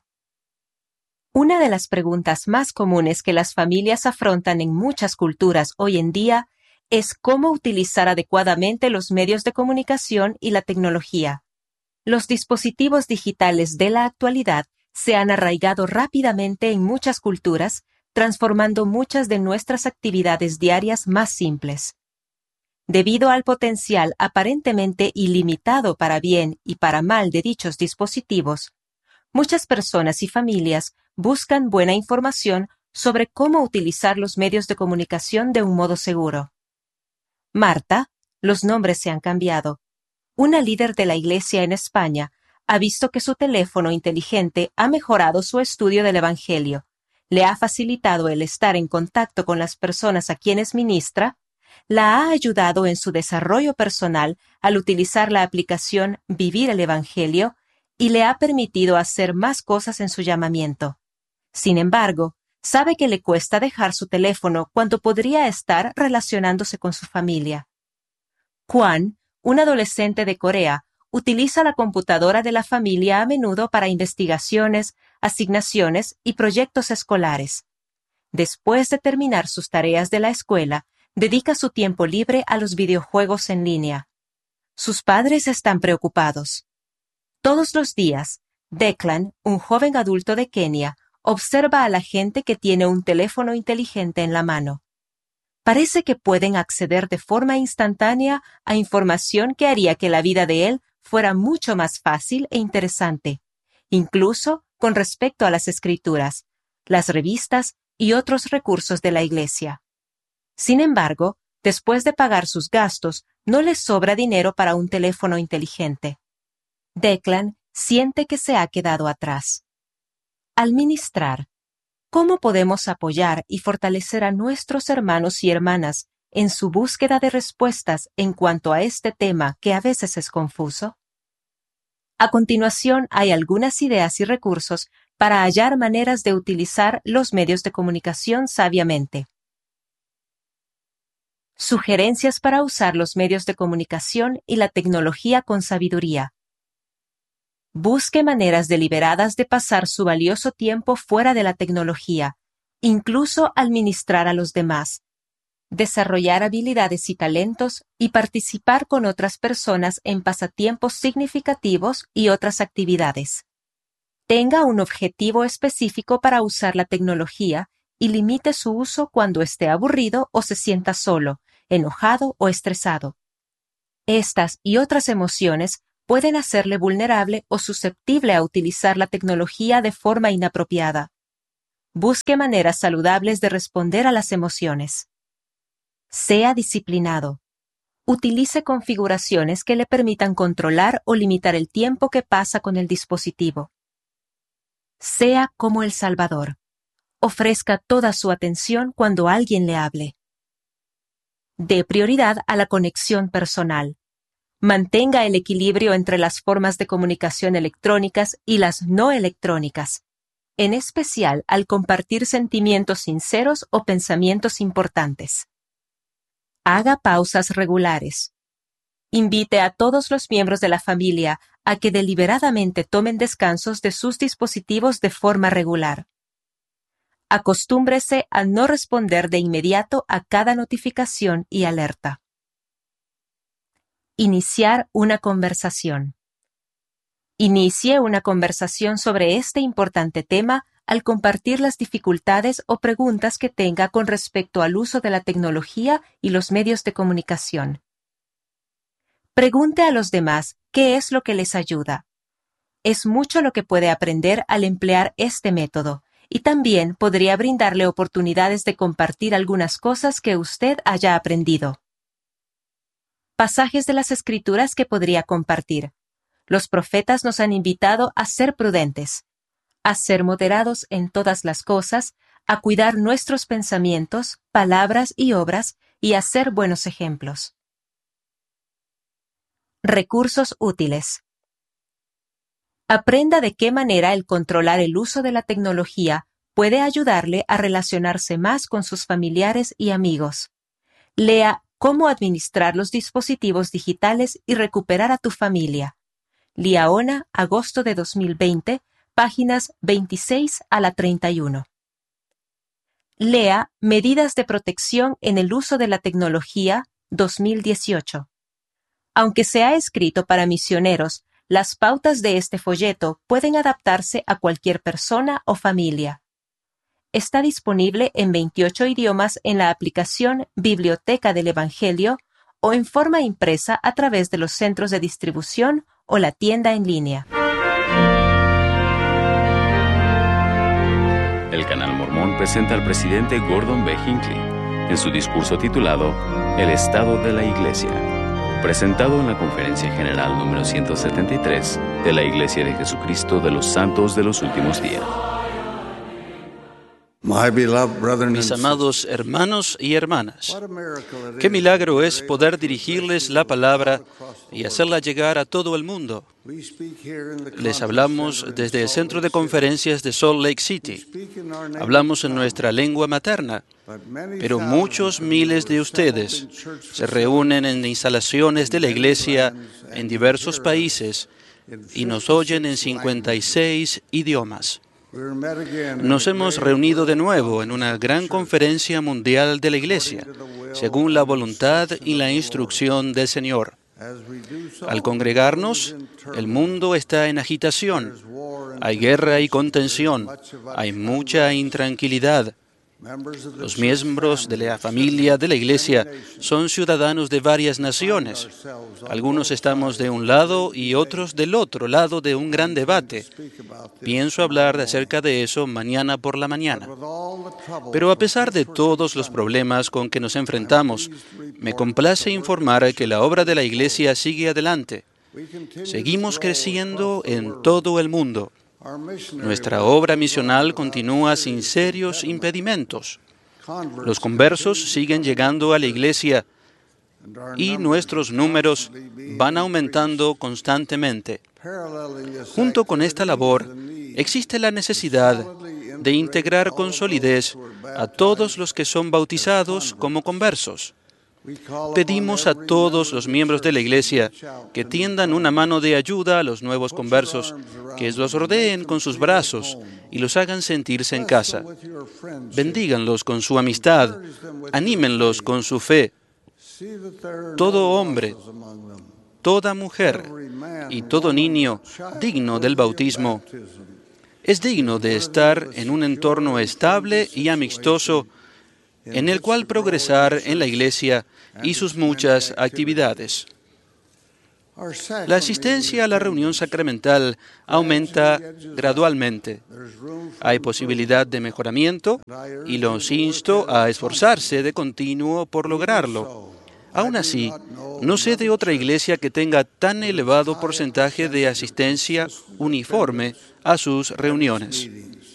Una de las preguntas más comunes que las familias afrontan en muchas culturas hoy en día es cómo utilizar adecuadamente los medios de comunicación y la tecnología. Los dispositivos digitales de la actualidad se han arraigado rápidamente en muchas culturas, transformando muchas de nuestras actividades diarias más simples. Debido al potencial aparentemente ilimitado para bien y para mal de dichos dispositivos, muchas personas y familias buscan buena información sobre cómo utilizar los medios de comunicación de un modo seguro. Marta, los nombres se han cambiado, una líder de la Iglesia en España, ha visto que su teléfono inteligente ha mejorado su estudio del Evangelio, le ha facilitado el estar en contacto con las personas a quienes ministra, la ha ayudado en su desarrollo personal al utilizar la aplicación Vivir el Evangelio y le ha permitido hacer más cosas en su llamamiento. Sin embargo, sabe que le cuesta dejar su teléfono cuando podría estar relacionándose con su familia. Juan, un adolescente de Corea, utiliza la computadora de la familia a menudo para investigaciones, asignaciones y proyectos escolares. Después de terminar sus tareas de la escuela, dedica su tiempo libre a los videojuegos en línea. Sus padres están preocupados. Todos los días, Declan, un joven adulto de Kenia, observa a la gente que tiene un teléfono inteligente en la mano. Parece que pueden acceder de forma instantánea a información que haría que la vida de él fuera mucho más fácil e interesante, incluso con respecto a las escrituras, las revistas y otros recursos de la Iglesia. Sin embargo, después de pagar sus gastos, no les sobra dinero para un teléfono inteligente. Declan siente que se ha quedado atrás. Al ministrar, ¿cómo podemos apoyar y fortalecer a nuestros hermanos y hermanas en su búsqueda de respuestas en cuanto a este tema que a veces es confuso? A continuación hay algunas ideas y recursos para hallar maneras de utilizar los medios de comunicación sabiamente. Sugerencias para usar los medios de comunicación y la tecnología con sabiduría. Busque maneras deliberadas de pasar su valioso tiempo fuera de la tecnología, incluso al ministrar a los demás. desarrollar habilidades y talentos y participar con otras personas en pasatiempos significativos y otras actividades. Tenga un objetivo específico para usar la tecnología y limite su uso cuando esté aburrido o se sienta solo, enojado o estresado. Estas y otras emociones pueden hacerle vulnerable o susceptible a utilizar la tecnología de forma inapropiada. Busque maneras saludables de responder a las emociones. Sea disciplinado. Utilice configuraciones que le permitan controlar o limitar el tiempo que pasa con el dispositivo. Sea como el Salvador. Ofrezca toda su atención cuando alguien le hable. Dé prioridad a la conexión personal. Mantenga el equilibrio entre las formas de comunicación electrónicas y las no electrónicas, en especial al compartir sentimientos sinceros o pensamientos importantes. Haga pausas regulares. Invite a todos los miembros de la familia a que deliberadamente tomen descansos de sus dispositivos de forma regular. Acostúmbrese a no responder de inmediato a cada notificación y alerta. Iniciar una conversación. Inicie una conversación sobre este importante tema al compartir las dificultades o preguntas que tenga con respecto al uso de la tecnología y los medios de comunicación. Pregunte a los demás qué es lo que les ayuda. Es mucho lo que puede aprender al emplear este método, y también podría brindarle oportunidades de compartir algunas cosas que usted haya aprendido. Pasajes de las Escrituras que podría compartir. Los profetas nos han invitado a ser prudentes, a ser moderados en todas las cosas, a cuidar nuestros pensamientos, palabras y obras y a ser buenos ejemplos. Recursos útiles. Aprenda de qué manera el controlar el uso de la tecnología puede ayudarle a relacionarse más con sus familiares y amigos. Lea Cómo administrar los dispositivos digitales y recuperar a tu familia. Liaona, agosto de dos mil veinte, páginas veintiséis a la treinta y uno. Lea Medidas de protección en el uso de la tecnología, dos mil dieciocho. Aunque se ha escrito para misioneros, las pautas de este folleto pueden adaptarse a cualquier persona o familia. Está disponible en veintiocho idiomas en la aplicación Biblioteca del Evangelio o en forma impresa a través de los centros de distribución o la tienda en línea. El Canal Mormón presenta al presidente Gordon B. Hinckley en su discurso titulado El Estado de la Iglesia, presentado en la Conferencia General número ciento setenta y tres de la Iglesia de Jesucristo de los Santos de los Últimos Días. Mis amados hermanos y hermanas, qué milagro es poder dirigirles la palabra y hacerla llegar a todo el mundo. Les hablamos desde el Centro de Conferencias de Salt Lake City. Hablamos en nuestra lengua materna, pero muchos miles de ustedes se reúnen en instalaciones de la iglesia en diversos países y nos oyen en cincuenta y seis idiomas. Nos hemos reunido de nuevo en una gran conferencia mundial de la Iglesia, según la voluntad y la instrucción del Señor. Al congregarnos, el mundo está en agitación. Hay guerra y contención. Hay mucha intranquilidad. Los miembros de la familia de la Iglesia son ciudadanos de varias naciones. Algunos estamos de un lado y otros del otro lado de un gran debate. Pienso hablar acerca de eso mañana por la mañana. Pero a pesar de todos los problemas con que nos enfrentamos, me complace informar que la obra de la Iglesia sigue adelante. Seguimos creciendo en todo el mundo. Nuestra obra misional continúa sin serios impedimentos. Los conversos siguen llegando a la iglesia y nuestros números van aumentando constantemente. Junto con esta labor, existe la necesidad de integrar con solidez a todos los que son bautizados como conversos. Pedimos a todos los miembros de la Iglesia que tiendan una mano de ayuda a los nuevos conversos, que los rodeen con sus brazos y los hagan sentirse en casa. Bendíganlos con su amistad, anímenlos con su fe. Todo hombre, toda mujer y todo niño digno del bautismo es digno de estar en un entorno estable y amistoso en el cual progresar en la Iglesia y sus muchas actividades. La asistencia a la reunión sacramental aumenta gradualmente. Hay posibilidad de mejoramiento y los insto a esforzarse de continuo por lograrlo. Aún así, no sé de otra iglesia que tenga tan elevado porcentaje de asistencia uniforme a sus reuniones.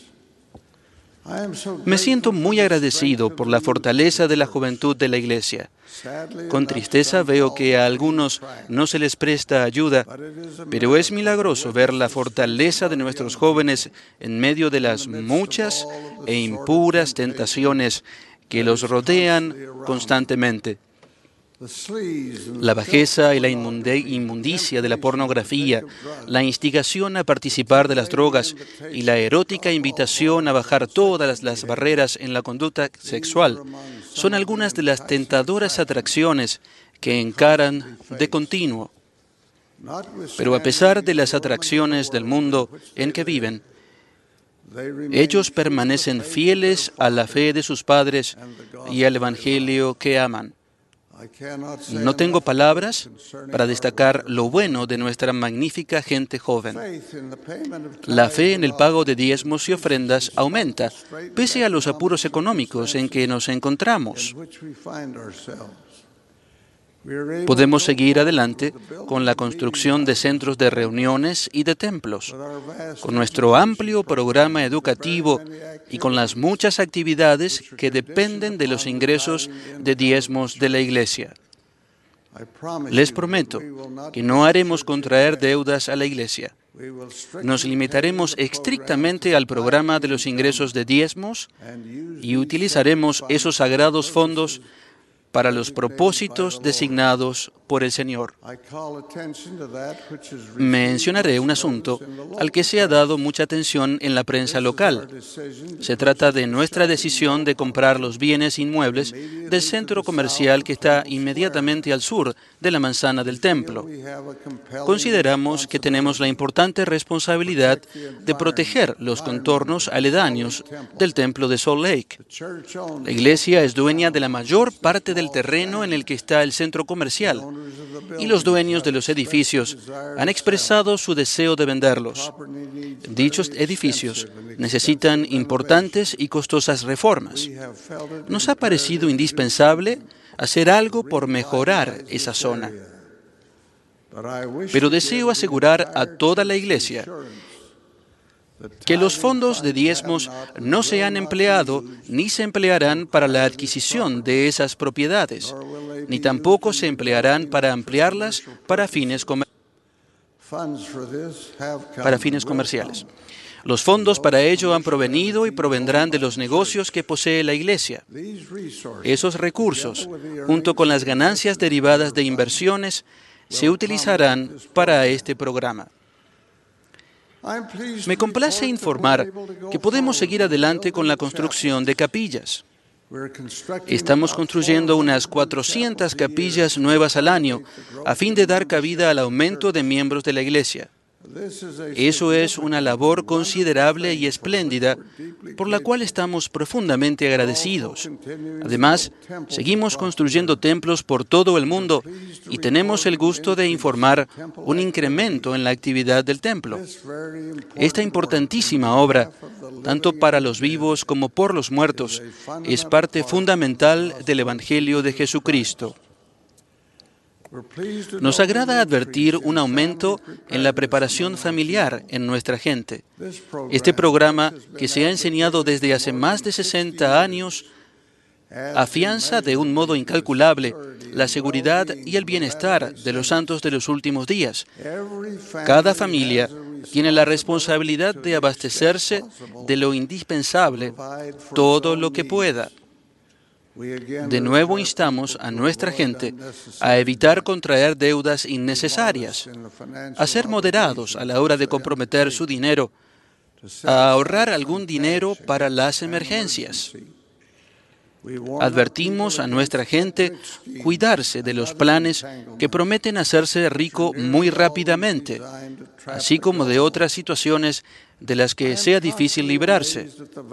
Me siento muy agradecido por la fortaleza de la juventud de la Iglesia. Con tristeza veo que a algunos no se les presta ayuda, pero es milagroso ver la fortaleza de nuestros jóvenes en medio de las muchas e impuras tentaciones que los rodean constantemente. La bajeza y la inmundicia de la pornografía, la instigación a participar de las drogas y la erótica invitación a bajar todas las barreras en la conducta sexual son algunas de las tentadoras atracciones que encaran de continuo. Pero a pesar de las atracciones del mundo en que viven, ellos permanecen fieles a la fe de sus padres y al Evangelio que aman. No tengo palabras para destacar lo bueno de nuestra magnífica gente joven. La fe en el pago de diezmos y ofrendas aumenta, pese a los apuros económicos en que nos encontramos. Podemos seguir adelante con la construcción de centros de reuniones y de templos, con nuestro amplio programa educativo y con las muchas actividades que dependen de los ingresos de diezmos de la Iglesia. Les prometo que no haremos contraer deudas a la Iglesia. Nos limitaremos estrictamente al programa de los ingresos de diezmos y utilizaremos esos sagrados fondos para los propósitos designados por el Señor. Mencionaré un asunto al que se ha dado mucha atención en la prensa local. Se trata de nuestra decisión de comprar los bienes inmuebles del centro comercial que está inmediatamente al sur de la manzana del templo. Consideramos que tenemos la importante responsabilidad de proteger los contornos aledaños del templo de Salt Lake. La iglesia es dueña de la mayor parte del terreno en el que está el centro comercial, y los dueños de los edificios han expresado su deseo de venderlos. Dichos edificios necesitan importantes y costosas reformas. Nos ha parecido indispensable hacer algo por mejorar esa zona. Pero deseo asegurar a toda la Iglesia que los fondos de diezmos no se han empleado ni se emplearán para la adquisición de esas propiedades, ni tampoco se emplearán para ampliarlas para fines, comer- para fines comerciales. Los fondos para ello han provenido y provendrán de los negocios que posee la Iglesia. Esos recursos, junto con las ganancias derivadas de inversiones, se utilizarán para este programa. Me complace informar que podemos seguir adelante con la construcción de capillas. Estamos construyendo unas cuatrocientas capillas nuevas al año a fin de dar cabida al aumento de miembros de la Iglesia. Eso es una labor considerable y espléndida por la cual estamos profundamente agradecidos. Además, seguimos construyendo templos por todo el mundo y tenemos el gusto de informar un incremento en la actividad del templo. Esta importantísima obra, tanto para los vivos como por los muertos, es parte fundamental del Evangelio de Jesucristo. Nos agrada advertir un aumento en la preparación familiar en nuestra gente. Este programa, que se ha enseñado desde hace más de sesenta años, afianza de un modo incalculable la seguridad y el bienestar de los santos de los últimos días. Cada familia tiene la responsabilidad de abastecerse de lo indispensable todo lo que pueda. De nuevo instamos a nuestra gente a evitar contraer deudas innecesarias, a ser moderados a la hora de comprometer su dinero, a ahorrar algún dinero para las emergencias. Advertimos a nuestra gente cuidarse de los planes que prometen hacerse rico muy rápidamente, así como de otras situaciones de las que sea difícil librarse.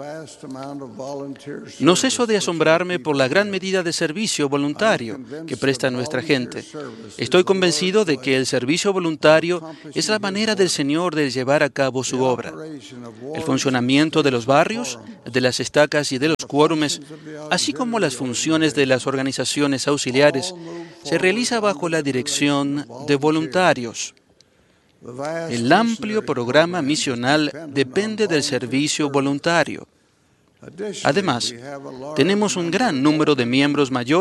No ceso de asombrarme por la gran medida de servicio voluntario que presta nuestra gente. Estoy convencido de que el servicio voluntario es la manera del Señor de llevar a cabo su obra. El funcionamiento de los barrios, de las estacas y de los quórumes, así como las funciones de las organizaciones auxiliares, se realiza bajo la dirección de voluntarios. El amplio programa misional depende del servicio voluntario. Además, tenemos un gran número de miembros mayores